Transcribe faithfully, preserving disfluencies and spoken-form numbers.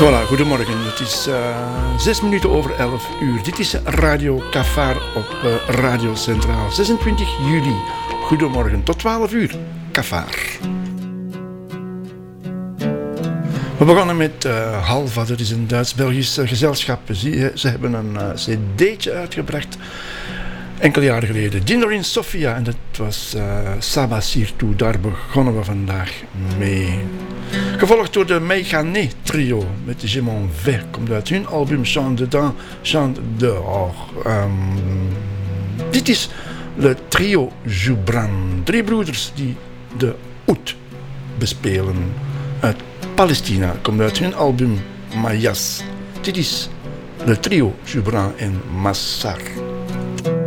Voilà, goedemorgen. Het is uh, zes minuten over elf uur. Dit is Radio Cafar op uh, Radio Centraal. zesentwintig juli. Goedemorgen, tot twaalf uur. Cafar. We begonnen met uh, Halva, dat is een Duits-Belgisch uh, gezelschap. Ze, ze hebben een uh, cd'tje uitgebracht. Enkele jaren geleden. Dinner in Sofia. En dat was uh, Saba Sirtu. Daar begonnen we vandaag mee. Gevolgd door de Meigané trio met Je m'en vais. Komt uit hun album Chant dedans, Chant dehors. Um, dit is Le Trio Joubran. Drie broeders die de oud bespelen. Uit Palestina. Komt uit hun album Mayas. Dit is Le Trio Joubran en Massar.